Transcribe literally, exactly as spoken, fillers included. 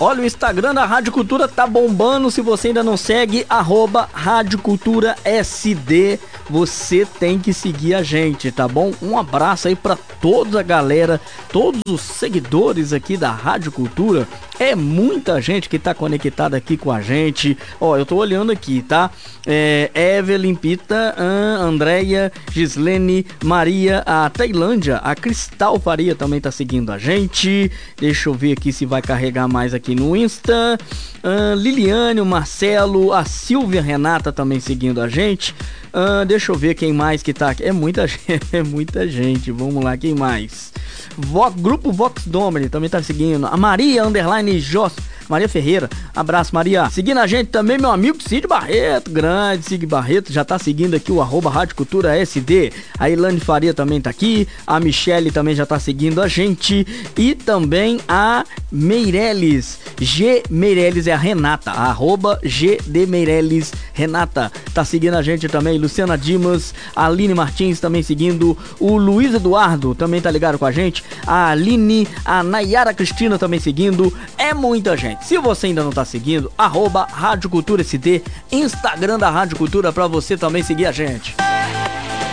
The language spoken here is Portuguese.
Olha, o Instagram da Rádio Cultura tá bombando. Se você ainda não segue, arroba Rádio Cultura S D, você tem que seguir a gente, tá bom? Um abraço aí pra toda a galera, todos os seguidores aqui da Rádio Cultura. É muita gente que tá conectada aqui com a gente. Ó, eu tô olhando aqui, tá? É, Evelyn, Pita, An, Andréia, Gislene, Maria, a Tailândia, a Cristal Faria também tá seguindo a gente. Deixa eu ver aqui se vai carregar mais aqui no Insta. An, Liliane, o Marcelo, a Silvia Renata também seguindo a gente. An, deixa eu ver quem mais que tá aqui. É muita gente, é muita gente. Vamos lá, quem mais? Vo, Grupo Vox Domini também tá seguindo. A Maria Underline Joss, Maria Ferreira, abraço Maria. Seguindo a gente também meu amigo Cid Barreto, grande Cid Barreto, já tá seguindo aqui o arroba Rádio Cultura S D. A Ilane Faria também tá aqui, a Michele também já tá seguindo a gente. E também a Meireles, G Meireles é a Renata, arroba G D Meireles Renata, tá seguindo a gente também. Luciana Dimas, a Aline Martins também seguindo, o Luiz Eduardo também tá ligado com a gente, a Aline, a Nayara Cristina também seguindo. É muita gente. Se você ainda não tá seguindo, arroba Rádio Cultura S D, Instagram da Rádio Cultura, pra você também seguir a gente.